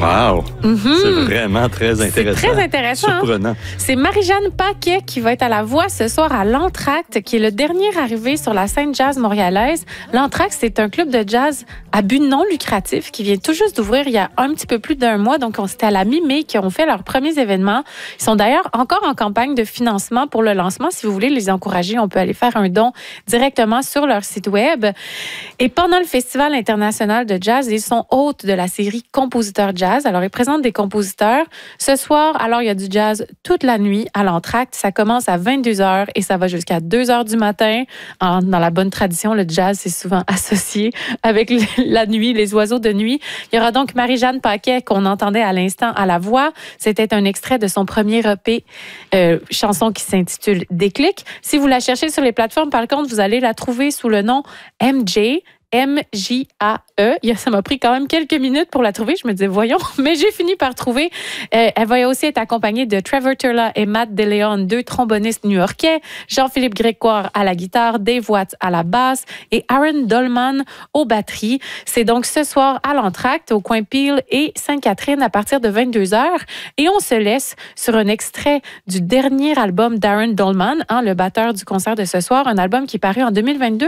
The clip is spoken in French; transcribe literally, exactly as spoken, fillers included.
Wow! Mm-hmm. C'est vraiment très intéressant. C'est très intéressant. Surprenant. Hein? C'est Marie-Jeanne Paquet qui va être à la voix ce soir à l'Entracte, qui est le dernier arrivé sur la scène jazz montréalaise. L'Entracte, c'est un club de jazz à but non lucratif qui vient tout juste d'ouvrir il y a un petit peu plus d'un mois. Donc, c'était à la mi-mai qui ont fait leurs premiers événements. Ils sont d'ailleurs encore en campagne de financement pour le lancement. Si vous voulez les encourager, on peut aller faire un don directement sur leur site web. Et pendant le Festival international de jazz, ils sont hôtes de la série Compositeurs Jazz. Alors, ils présentent des compositeurs. Ce soir, alors, il y a du jazz toute la nuit à l'Entracte. Ça commence à vingt-deux heures et ça va jusqu'à deux heures du matin. En, dans la bonne tradition, le jazz, c'est souvent associé avec la nuit, les oiseaux de nuit. Il y aura donc Marie-Jeanne Paquet qu'on entendait à l'instant à la voix. C'était un extrait de son premier E P, euh, chanson qui s'intitule Déclic. Si vous la cherchez sur les plateformes, par contre, vous allez la trouver sous le nom M J. M J A E. Ça m'a pris quand même quelques minutes pour la trouver. Je me disais, voyons, mais j'ai fini par trouver. Euh, elle va aussi être accompagnée de Trevor Turla et Matt DeLeon, deux trombonistes new-yorkais, Jean-Philippe Grégoire à la guitare, Dave Watts à la basse et Aaron Dolman aux batteries. C'est donc ce soir à l'Entracte, au coin Peel et Sainte-Catherine à partir de vingt-deux heures. Et on se laisse sur un extrait du dernier album d'Aaron Dolman, hein, le batteur du concert de ce soir, un album qui est paru en deux mille vingt-deux.